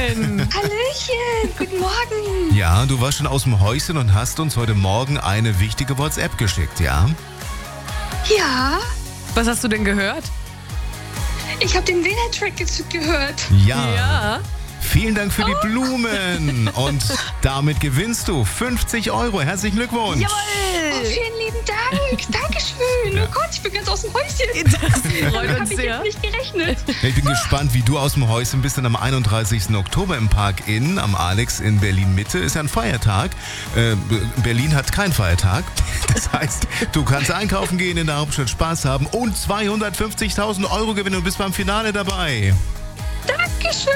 Hallöchen. Hallöchen, guten Morgen. Ja, du warst schon aus dem Häuschen und hast uns heute Morgen eine wichtige WhatsApp geschickt, ja? Ja, Was hast du denn gehört? ich habe den WLAN-Track gehört. Ja. Vielen Dank für die Blumen. Und damit gewinnst du 50 Euro. Herzlichen Glückwunsch. Oh, vielen lieben Dank. Dankeschön. Ja. Oh Gott, ich bin ganz aus dem Häuschen. Das freut Damit uns habe ich sehr. jetzt nicht gerechnet. Ich bin gespannt, wie du aus dem Häuschen bist. Denn am 31. Oktober im Park Inn, am Alex in Berlin-Mitte, ist ja ein Feiertag. Berlin hat keinen Feiertag. Das heißt, du kannst einkaufen gehen in der Hauptstadt, Spaß haben und 250.000 Euro gewinnen und bist beim Finale dabei. Dankeschön.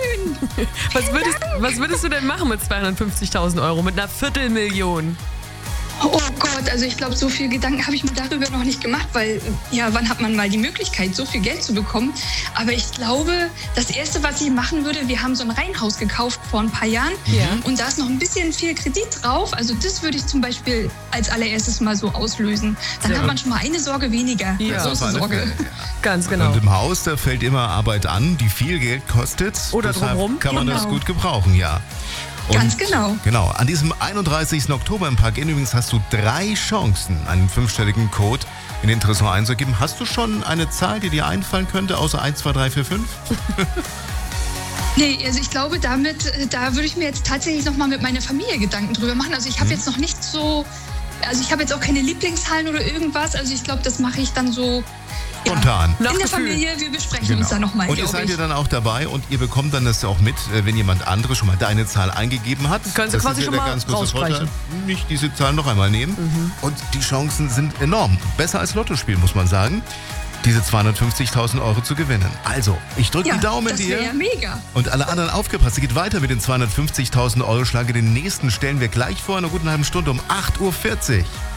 Was würdest du denn machen mit 250.000 Euro, mit einer Viertelmillion? Oh Gott, also ich glaube, so viel Gedanken habe ich mir darüber noch nicht gemacht, weil, ja, wann hat man mal die Möglichkeit, so viel Geld zu bekommen? Aber ich glaube, das Erste, was ich machen würde, wir haben so ein Reihenhaus gekauft vor ein paar Jahren und da ist noch ein bisschen viel Kredit drauf. Also das würde ich zum Beispiel als allererstes mal so auslösen. Dann hat man schon mal eine Sorge weniger. Ja. Große Auf alle Sorge. Fälle, ja. Ganz genau. Und im Haus, da fällt immer Arbeit an, die viel Geld kostet. Oder Deshalb drumherum. kann man das Genau. gut gebrauchen, ja. Und Ganz genau. Genau. An diesem 31. Oktober im Park Inn übrigens hast du 3 Chancen, einen 5-stelligen Code in den Tresor einzugeben. Hast du schon eine Zahl, die dir einfallen könnte, außer 1, 2, 3, 4, 5? Nee, also ich glaube, da würde ich mir jetzt tatsächlich nochmal mit meiner Familie Gedanken drüber machen. Also ich habe jetzt noch nicht so, also ich habe jetzt auch keine Lieblingshallen oder irgendwas. Also ich glaube, das mache ich dann so Spontan. Nach in der Gefühl. Familie. Wir besprechen uns da nochmal, Und ihr glaube seid ich. ja dann auch dabei und ihr bekommt dann das auch mit, wenn jemand anderes schon mal deine Zahl eingegeben hat. Können Sie Das quasi ist ja schon der mal ganz große rausstreichen. Vorteil. Nicht diese Zahl noch einmal nehmen. Und die Chancen sind enorm. Besser als Lottospiel, muss man sagen, diese 250.000 Euro zu gewinnen. Also, ich drücke Ja, die Daumen das dir. wäre ja mega. Und alle anderen aufgepasst, es geht weiter mit den 250.000 Euro Schlange. Den nächsten stellen wir gleich vor einer guten halben Stunde um 8.40 Uhr.